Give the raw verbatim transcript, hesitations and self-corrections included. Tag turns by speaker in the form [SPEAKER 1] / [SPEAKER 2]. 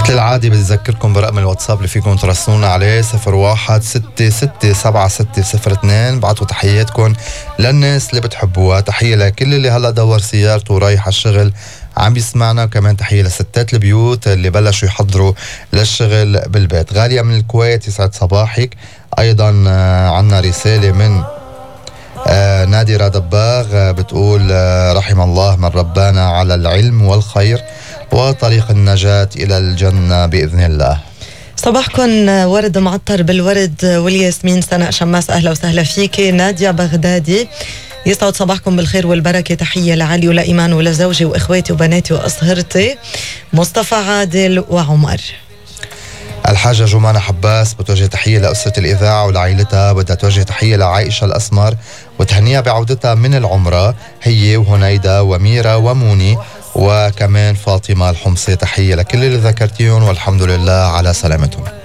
[SPEAKER 1] مثل العادة بتذكركم برقم الواتساب اللي فيكم تراسلونا عليه صفر واحد ستة ستة سبعة ستة صفر اثنين. بعتوا تحياتكم للناس اللي بتحبوها، تحية لكل اللي هلأ دور سيارته ورايح الشغل عم بيسمعنا، كمان تحية لستات البيوت اللي بلشوا يحضروا للشغل بالبيت. غالية من الكويت يسعد صباحك. أيضا عنا رسالة من آه نادرة دباغ آه بتقول آه رحم الله من ربانا على العلم والخير وطريق النجاة إلى الجنة بإذن الله.
[SPEAKER 2] صباحكم ورد معطر بالورد والياسمين. سناء شماس أهلا وسهلا فيك. نادية بغدادي يسعد صباحكم بالخير والبركة، تحية لعلي ولإيمان ولزوجي وإخواتي وبناتي وأصهرتي. مصطفى عادل وعمر.
[SPEAKER 1] الحاجة جمانة حباس بتوجه تحية لأسرة الإذاعة ولعائلتها، بدها توجه تحية لعائشة الأسمر وتهنيها بعودتها من العمرة هي وهنيدا وميرا وموني وكمان فاطمة الحمصي. تحية لكل اللي ذكرتيهم والحمد لله على سلامتهم.